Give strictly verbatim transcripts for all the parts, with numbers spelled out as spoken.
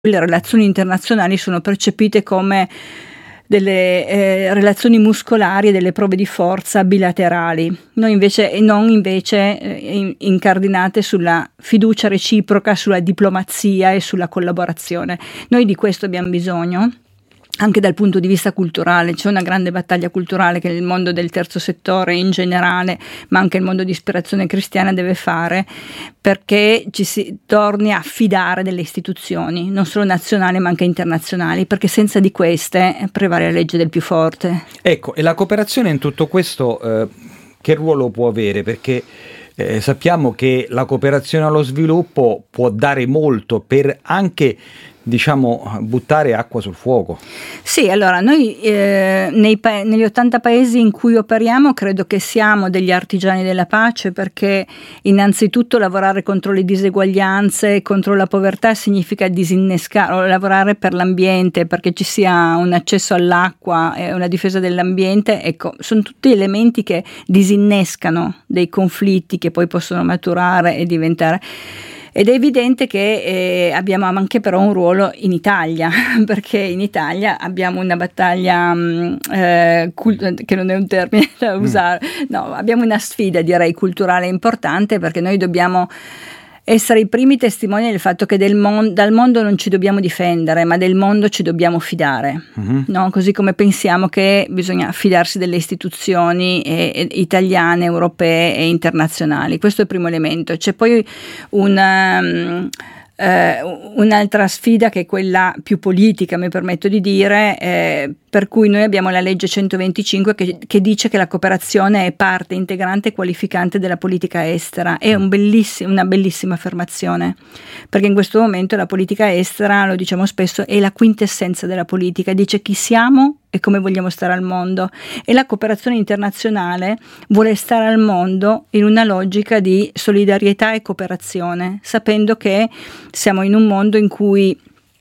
le relazioni internazionali sono percepite come delle eh, relazioni muscolari e delle prove di forza bilaterali, noi invece, e non invece eh, incardinate sulla fiducia reciproca, sulla diplomazia e sulla collaborazione. Noi di questo abbiamo bisogno. Anche dal punto di vista culturale c'è una grande battaglia culturale che il mondo del terzo settore in generale, ma anche il mondo di ispirazione cristiana deve fare, perché ci si torni a fidare delle istituzioni, non solo nazionali ma anche internazionali, perché senza di queste prevale la legge del più forte. Ecco, e la cooperazione in tutto questo eh, che ruolo può avere? Perché eh, sappiamo che la cooperazione allo sviluppo può dare molto per anche, diciamo, buttare acqua sul fuoco. Sì, allora noi eh, nei pa- negli ottanta paesi in cui operiamo credo che siamo degli artigiani della pace, perché innanzitutto lavorare contro le diseguaglianze, contro la povertà significa disinnescare, o lavorare per l'ambiente, perché ci sia un accesso all'acqua e una difesa dell'ambiente. Ecco, sono tutti elementi che disinnescano dei conflitti che poi possono maturare e diventare. Ed è evidente che eh, abbiamo anche però un ruolo in Italia, perché in Italia abbiamo una battaglia mh, eh, cult- che non è un termine da usare, no, abbiamo una sfida, direi, culturale importante, perché noi dobbiamo essere i primi testimoni del fatto che del mon- dal mondo non ci dobbiamo difendere, ma del mondo ci dobbiamo fidare, uh-huh. no? Così come pensiamo che bisogna fidarsi delle istituzioni eh, eh, italiane, europee e internazionali. Questo è il primo elemento. C'è poi una... Um, Uh, un'altra sfida che è quella più politica, mi permetto di dire, eh, per cui noi abbiamo la legge centoventicinque che, che dice che la cooperazione è parte integrante e qualificante della politica estera. È un bellissim- una bellissima affermazione, perché in questo momento la politica estera, lo diciamo spesso, è la quintessenza della politica, dice chi siamo e come vogliamo stare al mondo, e la cooperazione internazionale vuole stare al mondo in una logica di solidarietà e cooperazione, sapendo che siamo in un mondo in cui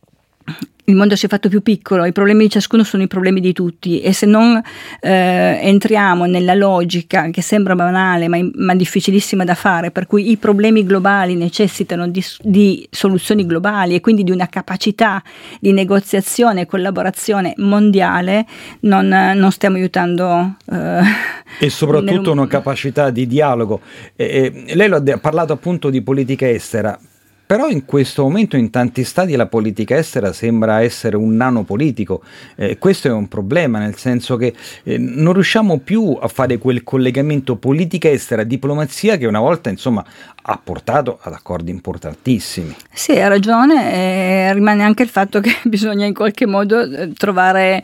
il mondo si è fatto più piccolo, i problemi di ciascuno sono i problemi di tutti, e se non eh, entriamo nella logica che sembra banale ma, ma difficilissima da fare, per cui i problemi globali necessitano di, di soluzioni globali e quindi di una capacità di negoziazione e collaborazione mondiale, non, non stiamo aiutando eh, e soprattutto nel... una capacità di dialogo. Eh, lei lo ha parlato appunto di politica estera. Però in questo momento in tanti stati la politica estera sembra essere un nano politico. Eh, questo è un problema, nel senso che eh, non riusciamo più a fare quel collegamento politica estera, diplomazia che una volta insomma ha portato ad accordi importantissimi. Sì, ha ragione, eh, rimane anche il fatto che bisogna in qualche modo eh, trovare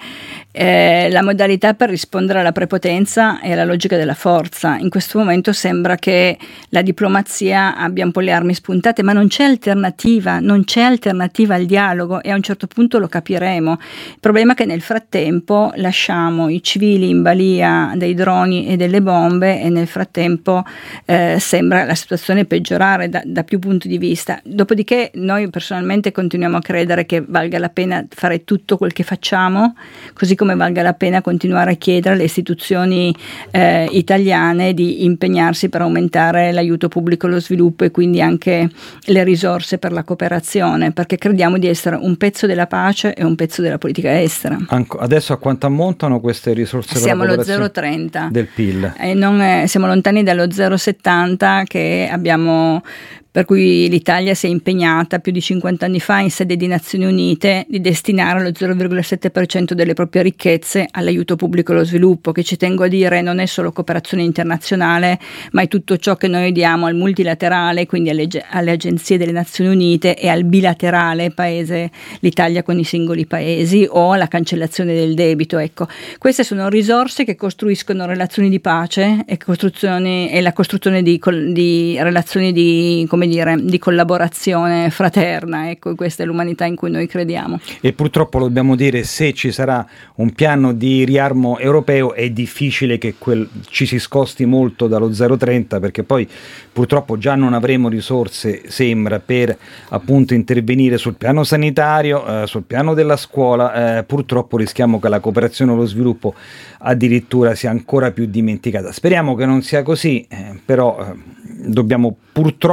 eh, la modalità per rispondere alla prepotenza e alla logica della forza. In questo momento sembra che la diplomazia abbia un po' le armi spuntate, ma non c'è alternativa, non c'è alternativa al dialogo, e a un certo punto lo capiremo. Il problema è che nel frattempo lasciamo i civili in balia dei droni e delle bombe, e nel frattempo eh, sembra la situazione peggiorare da, da più punti di vista. Dopodiché noi personalmente continuiamo a credere che valga la pena fare tutto quel che facciamo, così come valga la pena continuare a chiedere alle istituzioni eh, italiane di impegnarsi per aumentare l'aiuto pubblico allo sviluppo e quindi anche le risorse per la cooperazione, perché crediamo di essere un pezzo della pace e un pezzo della politica estera. Anco, adesso a quanto ammontano queste risorse? Siamo per la allo zero virgola trenta del P I L. E non è, siamo lontani dallo zero virgola settanta che abbiamo, per cui l'Italia si è impegnata più di cinquanta anni fa in sede di Nazioni Unite di destinare lo zero virgola sette per cento delle proprie ricchezze all'aiuto pubblico allo sviluppo, che ci tengo a dire non è solo cooperazione internazionale, ma è tutto ciò che noi diamo al multilaterale, quindi alle, alle agenzie delle Nazioni Unite, e al bilaterale paese, l'Italia con i singoli paesi, o alla cancellazione del debito. Ecco, queste sono risorse che costruiscono relazioni di pace e, costruzioni, e la costruzione di, di relazioni di, come dire, di collaborazione fraterna. Ecco, questa è l'umanità in cui noi crediamo. E purtroppo lo dobbiamo dire, se ci sarà un piano di riarmo europeo è difficile che quel, ci si scosti molto dallo zero virgola trenta, perché poi purtroppo già non avremo risorse, sembra, per appunto intervenire sul piano sanitario, eh, sul piano della scuola. Eh, purtroppo rischiamo che la cooperazione allo sviluppo addirittura sia ancora più dimenticata. Speriamo che non sia così, eh, però eh, dobbiamo purtroppo essere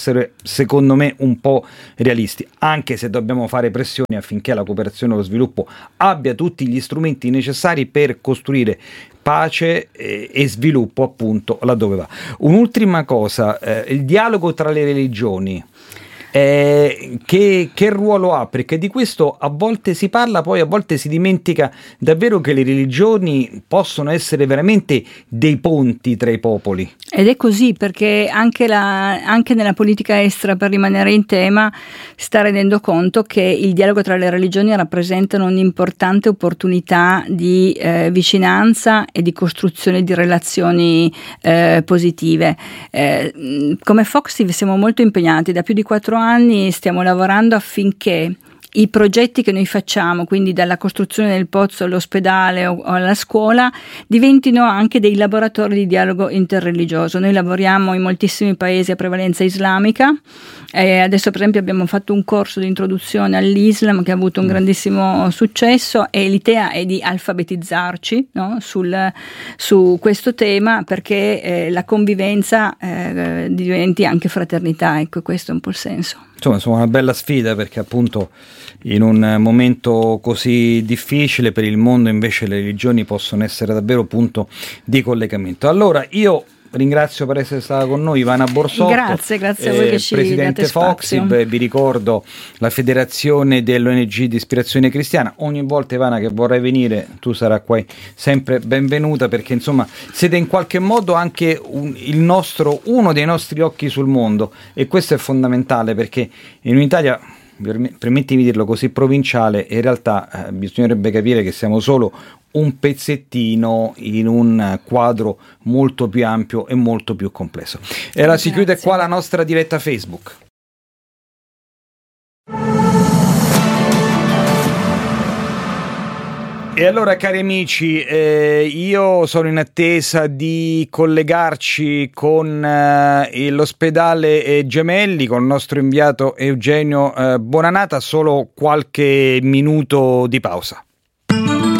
essere, secondo me, un po' realisti, anche se dobbiamo fare pressioni affinché la cooperazione e lo sviluppo abbia tutti gli strumenti necessari per costruire pace e, e sviluppo, appunto, laddove va. Un'ultima cosa, eh, il dialogo tra le religioni. Eh, che, che ruolo ha? Perché di questo a volte si parla, poi a volte si dimentica davvero che le religioni possono essere veramente dei ponti tra i popoli. Ed è così, perché anche, la, anche nella politica estera, per rimanere in tema, si sta rendendo conto che il dialogo tra le religioni rappresenta un'importante opportunità di eh, vicinanza e di costruzione di relazioni eh, positive. Eh, come Foxy siamo molto impegnati, da più di quattro anni stiamo lavorando affinché i progetti che noi facciamo, quindi dalla costruzione del pozzo all'ospedale o alla scuola, diventino anche dei laboratori di dialogo interreligioso. Noi lavoriamo in moltissimi paesi a prevalenza islamica, e adesso per esempio abbiamo fatto un corso di introduzione all'Islam che ha avuto un grandissimo successo, e l'idea è di alfabetizzarci, no? Sul, su questo tema, perché eh, la convivenza eh, diventi anche fraternità. Ecco, questo è un po' il senso. Insomma, insomma, una bella sfida, perché appunto in un momento così difficile per il mondo invece le religioni possono essere davvero punto di collegamento. Allora io ringrazio per essere stata con noi Ivana Borsotto. Grazie, grazie a voi eh, che ci Presidente date spazio. Foxy, vi ricordo la federazione dell'O N G di ispirazione cristiana. Ogni volta, Ivana, che vorrai venire, tu sarai qua sempre benvenuta, perché insomma siete in qualche modo anche un, il nostro, uno dei nostri occhi sul mondo, e questo è fondamentale, perché in un'Italia, permettimi di dirlo, così provinciale, in realtà eh, bisognerebbe capire che siamo solo un pezzettino in un quadro molto più ampio e molto più complesso. E allora si chiude qua la nostra diretta Facebook. E allora, cari amici, eh, io sono in attesa di collegarci con eh, l'ospedale Gemelli, con il nostro inviato Eugenio eh, Bonanata. Solo qualche minuto di pausa.